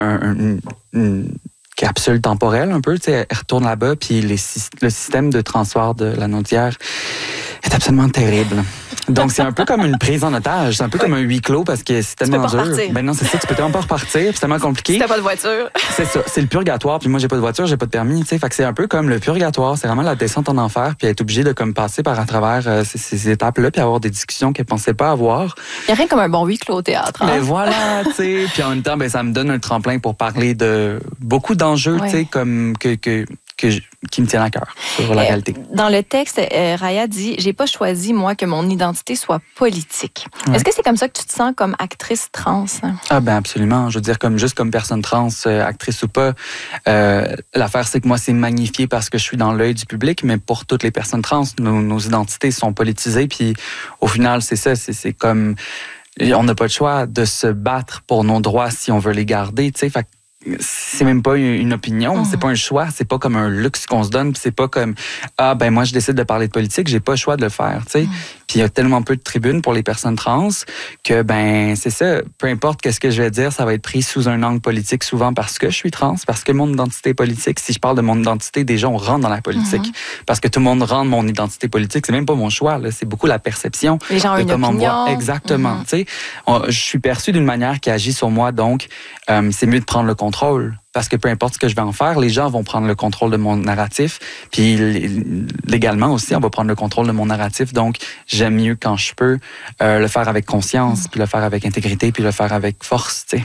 une capsule temporelle un peu, tu sais, elle retourne là-bas, puis le système de transport de la Naudière est absolument terrible. Donc, c'est un peu comme une prise en otage. C'est un peu comme un huis clos parce que c'est tellement dur. Ben non, c'est ça, tu peux tellement pas repartir, c'est tellement compliqué. Si t'as pas de voiture. C'est ça, c'est le purgatoire. Puis moi, j'ai pas de voiture, j'ai pas de permis, tu sais. Fait que c'est un peu comme le purgatoire. C'est vraiment la descente en enfer, puis être obligé de comme passer par à travers ces étapes-là, puis avoir des discussions qu'elle pensait pas avoir. Il y a rien comme un bon huis clos au théâtre. Hein? Mais voilà, tu sais. Puis en même temps, ben ça me donne un tremplin pour parler de beaucoup d'enjeux, tu sais, comme qui me tiennent à cœur sur la réalité. Dans le texte, Raya dit « J'ai pas choisi, moi, que mon identité soit politique. » Est-ce que c'est comme ça que tu te sens comme actrice trans? Hein? Ah ben absolument. Je veux dire, juste comme personne trans, actrice ou pas, l'affaire, c'est que moi, c'est magnifié parce que je suis dans l'œil du public, mais pour toutes les personnes trans, nos identités sont politisées, puis au final, c'est ça, c'est comme... On n'a pas le choix de se battre pour nos droits si on veut les garder, tu sais. Fait c'est même pas une opinion, c'est pas un choix, c'est pas comme un luxe qu'on se donne, puis c'est pas comme moi je décide de parler de politique, j'ai pas le choix de le faire, tu sais. Puis il y a tellement peu de tribunes pour les personnes trans que c'est ça, peu importe qu'est-ce que je vais dire, ça va être pris sous un angle politique souvent parce que je suis trans, parce que mon identité est politique. Si je parle de mon identité, déjà on rentre dans la politique parce que tout le monde rentre mon identité politique, c'est même pas mon choix là, c'est beaucoup la perception les gens ont de une comment opinion. moi exactement, tu sais. Je suis perçu d'une manière qui agit sur moi, donc c'est mieux de prendre le contrôle. Parce que peu importe ce que je vais en faire, les gens vont prendre le contrôle de mon narratif. Puis légalement aussi, on va prendre le contrôle de mon narratif. Donc, j'aime mieux quand je peux le faire avec conscience, puis le faire avec intégrité, puis le faire avec force, tu sais.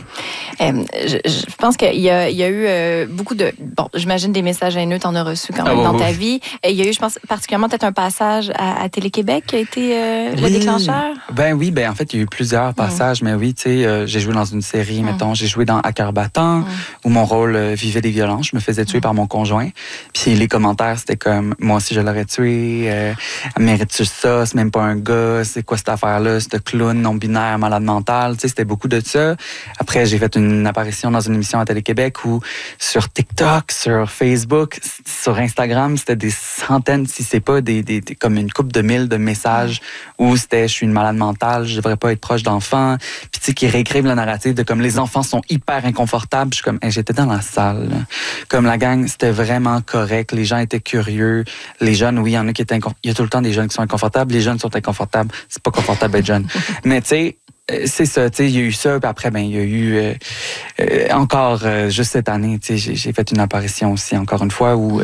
Je pense qu'il y a eu beaucoup de... Bon, j'imagine des messages haineux, t'en as reçu quand même dans ta vie. Et il y a eu, je pense, particulièrement peut-être un passage à Télé-Québec qui a été le déclencheur. Oui, en fait, il y a eu plusieurs passages, mais oui, tu sais, j'ai joué dans une série, mettons, j'ai joué dans À cœur battant, où mon rôle vivait des violences. Je me faisais tuer par mon conjoint. Puis les commentaires, c'était comme, moi aussi, je l'aurais tué. Mérites-tu ça? C'est même pas un gars. C'est quoi cette affaire-là? C'est clown, non-binaire, malade mental. Tu sais, c'était beaucoup de ça. Après, j'ai fait une apparition dans une émission à Télé-Québec où sur TikTok, sur Facebook, sur Instagram, c'était des centaines, si c'est pas comme une couple de mille de messages où c'était, je suis une malade mentale, je devrais pas être proche d'enfants. Puis tu sais, qui réécrivent le narratif de comme les enfants sont hyper inconfortables. Je suis comme, j'étais dans la salle. Là. Comme la gang, c'était vraiment correct. Les gens étaient curieux. Les jeunes, oui, il y en a qui étaient il y a tout le temps des jeunes qui sont inconfortables. Les jeunes sont inconfortables. C'est pas confortable d'être jeune. Mais tu sais, c'est ça, tu sais, il y a eu ça, puis après, il y a eu encore, juste cette année, tu sais, j'ai fait une apparition aussi, encore une fois, où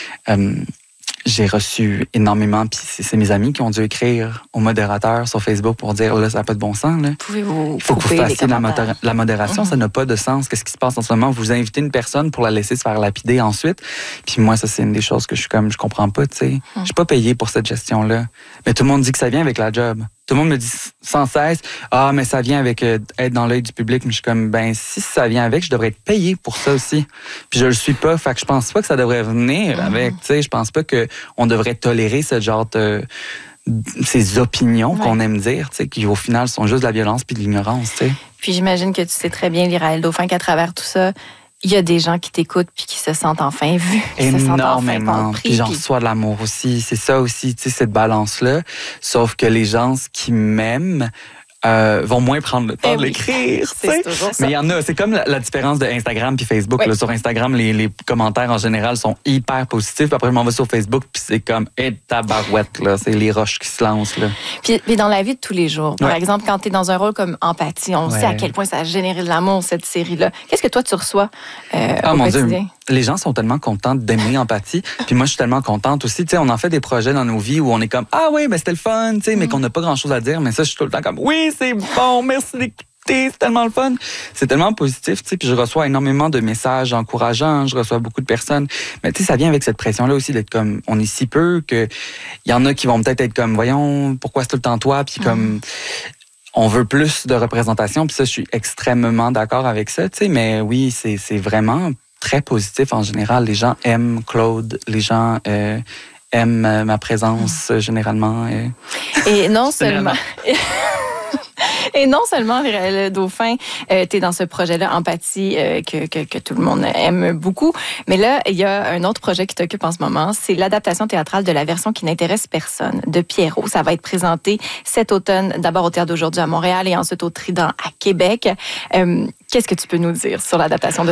j'ai reçu énormément, puis c'est mes amis qui ont dû écrire au modérateur sur Facebook pour dire, là, ça n'a pas de bon sens, là. Pouvez-vous il faut que vous fassiez la modération, ça n'a pas de sens. Qu'est-ce qui se passe en ce moment? Vous invitez une personne pour la laisser se faire lapider ensuite. Puis moi, ça, c'est une des choses que je comprends pas, tu sais. Je suis pas payé pour cette gestion-là. Mais tout le monde dit que ça vient avec la job. Tout le monde me dit sans cesse, mais ça vient avec être dans l'œil du public. Mais je suis comme, si ça vient avec, je devrais être payé pour ça aussi. Puis je le suis pas. Fait que je pense pas que ça devrait venir avec, tu sais. Je pense pas qu'on devrait tolérer ce genre de ces opinions qu'on aime dire, tu sais, qui au final sont juste de la violence puis de l'ignorance, tu sais. Puis j'imagine que tu sais très bien, Lyraël Dauphin, qu'à travers tout ça, il y a des gens qui t'écoutent puis qui se sentent enfin vus. Énormément. Puis j'en reçois de l'amour aussi. C'est ça aussi, tu sais, cette balance-là. Sauf que les gens qui m'aiment vont moins prendre le temps de l'écrire. C'est toujours ça. Mais il y en a. C'est comme la différence de Instagram puis Facebook. Oui. Là, sur Instagram, les commentaires en général sont hyper positifs. Puis après, je m'en vais sur Facebook puis c'est comme tabarouette, là. C'est les roches qui se lancent, là. Puis dans la vie de tous les jours, par exemple, quand tu es dans un rôle comme Empathie, on sait à quel point ça a généré de l'amour, cette série-là. Qu'est-ce que toi, tu reçois au mon quotidien? Dieu. Les gens sont tellement contents d'aimer Empathie. Puis moi, je suis tellement contente aussi. Tu sais, on en fait des projets dans nos vies où on est comme, c'était le fun, tu sais, mais qu'on n'a pas grand-chose à dire. Mais ça, je suis tout le temps comme, oui, c'est bon, merci d'écouter, c'est tellement le fun. C'est tellement positif, tu sais. Puis je reçois énormément de messages encourageants. Je reçois beaucoup de personnes. Mais tu sais, ça vient avec cette pression-là aussi d'être comme, on est si peu que il y en a qui vont peut-être être comme, voyons, pourquoi c'est tout le temps toi? Puis comme, on veut plus de représentation. Puis ça, je suis extrêmement d'accord avec ça, tu sais. Mais oui, c'est vraiment très positif en général. Les gens aiment Claude. Les gens aiment ma présence généralement. Et non seulement... Et non seulement le Dauphin, t'es dans ce projet-là, Empathie, que tout le monde aime beaucoup, mais là, il y a un autre projet qui t'occupe en ce moment, c'est l'adaptation théâtrale de la version qui n'intéresse personne, de Pierrot. Ça va être présenté cet automne, d'abord au Théâtre d'Aujourd'hui à Montréal et ensuite au Trident à Québec. Qu'est-ce que tu peux nous dire sur l'adaptation de